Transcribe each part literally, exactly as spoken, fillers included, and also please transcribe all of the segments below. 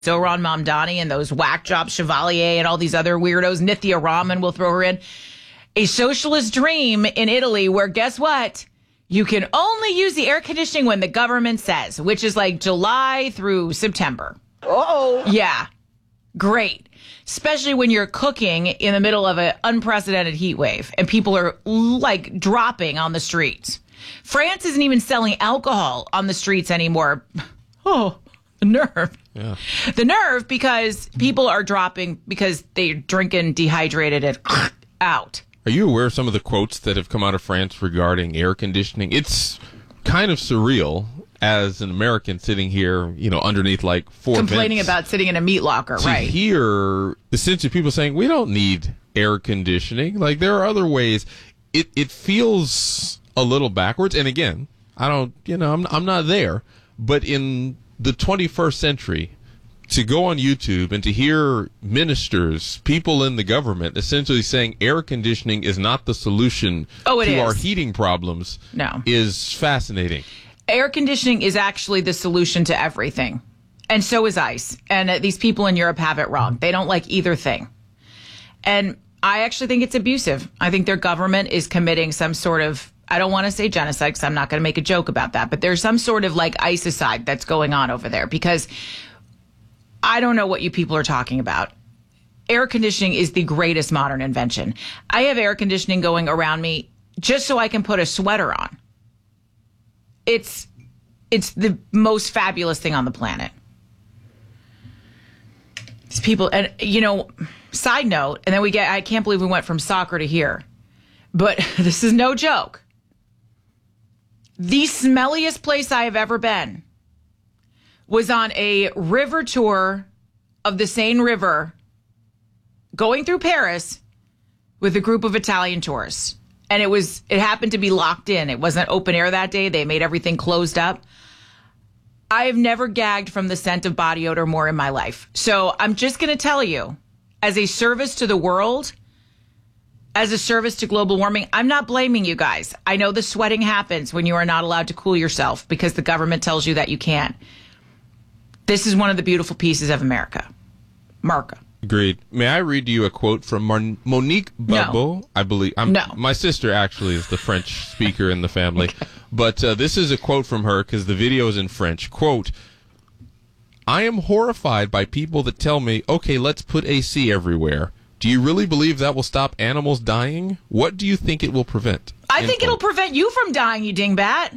Zohran Mamdani and those whack job Chevalier and all these other weirdos. Nithya Raman will throw her in. A socialist dream in Italy where, guess what? You can only use the air conditioning when the government says, which is like July through September. Uh-oh. Yeah. Great. Especially when you're cooking in the middle of an unprecedented heat wave and people are like dropping on the streets. France isn't even selling alcohol on the streets anymore. Oh, the nerve. Yeah. The nerve, because people are dropping because they're drinking dehydrated and out. Are you aware of some of the quotes that have come out of France regarding air conditioning? It's kind of surreal as an American sitting here, you know, underneath like four complaining vents, about sitting in a meat locker, to right? hear essentially people saying we don't need air conditioning. Like there are other ways. It it feels a little backwards. And again, I don't, you know, I'm I'm not there. But in the twenty-first century, to go on YouTube and to hear ministers, people in the government, essentially saying air conditioning is not the solution oh, it to is. our heating problems, no. is fascinating. Air conditioning is actually the solution to everything. And so is ice. And uh, these people in Europe have it wrong. They don't like either thing. And I actually think it's abusive. I think their government is committing some sort of, I don't want to say genocide because I'm not going to make a joke about that, but there's some sort of like icicide that's going on over there because I don't know what you people are talking about. Air conditioning is the greatest modern invention. I have air conditioning going around me just so I can put a sweater on. It's it's the most fabulous thing on the planet. These people, and you know, side note, and then we get, I can't believe we went from soccer to here, but this is no joke. The smelliest place I have ever been was on a river tour of the Seine River going through Paris with a group of Italian tourists. And it was, it happened to be locked in. It wasn't open air that day. They made everything closed up. I have never gagged from the scent of body odor more in my life. So I'm just going to tell you, as a service to the world, as a service to global warming, I'm not blaming you guys. I know the sweating happens when you are not allowed to cool yourself because the government tells you that you can't. This is one of the beautiful pieces of America. Marca. Agreed. May I read you a quote from Mar- Monique Babo? No. I believe. I'm, no. My sister actually is the French speaker in the family. Okay. But uh, this is a quote from her because the video is in French. Quote, I am horrified by people that tell me, okay, let's put A C everywhere. Do you really believe that will stop animals dying? What do you think it will prevent? I End think quote. It'll prevent you from dying, you dingbat.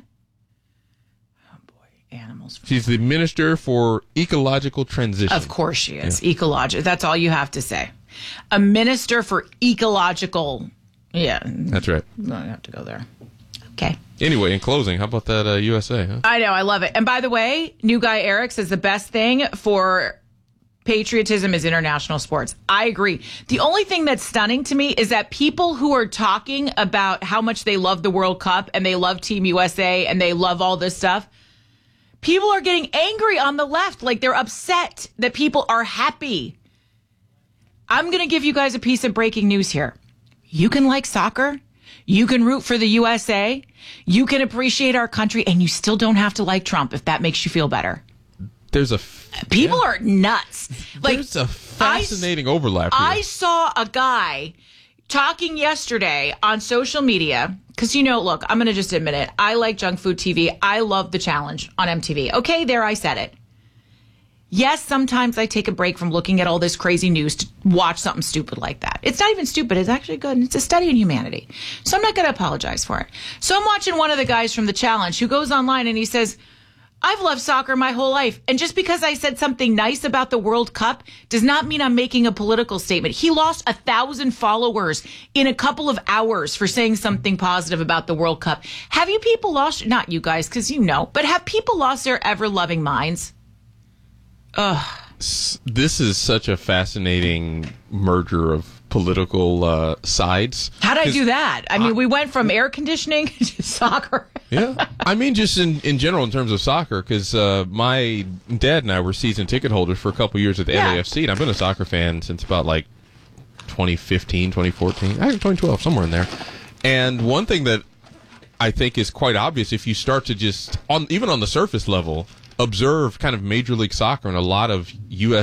Oh, boy. Animals. She's the Minister for Ecological Transition. Of course she is. Yeah. Ecological. That's all you have to say. A Minister for Ecological. Yeah. That's right. No, I have to go there. Okay. Anyway, in closing, how about that uh, U S A? Huh? I know. I love it. And by the way, New Guy Eric says the best thing for patriotism is international sports. I agree. The only thing that's stunning to me is that people who are talking about how much they love the World Cup and they love Team U S A and they love all this stuff, people are getting angry on the left. Like they're upset that people are happy. I'm going to give you guys a piece of breaking news here. You can like soccer. You can root for the U S A. You can appreciate our country, and you still don't have to like Trump if that makes you feel better. There's a f- people yeah. are nuts. Like there's a fascinating I, overlap here. I saw a guy talking yesterday on social media because, you know, look, I'm going to just admit it. I like junk food T V. I love The Challenge on M T V. Okay, there, I said it. Yes, sometimes I take a break from looking at all this crazy news to watch something stupid like that. It's not even stupid. It's actually good. It's a study in humanity. So I'm not going to apologize for it. So I'm watching one of the guys from The Challenge who goes online and he says, I've loved soccer my whole life. And just because I said something nice about the World Cup does not mean I'm making a political statement. He lost a thousand followers in a couple of hours for saying something positive about the World Cup. Have you people lost, not you guys, because you know, but have people lost their ever-loving minds? Ugh. This is such a fascinating merger of political uh, sides. How did I do that? I mean, I, we went from air conditioning to soccer. Yeah. I mean, just in, in general, in terms of soccer, because uh, my dad and I were season ticket holders for a couple years at the yeah. L A F C, and I've been a soccer fan since about like twenty fifteen, twenty fourteen, I think twenty twelve, somewhere in there. And one thing that I think is quite obvious if you start to just, on even on the surface level, observe kind of Major League Soccer and a lot of U S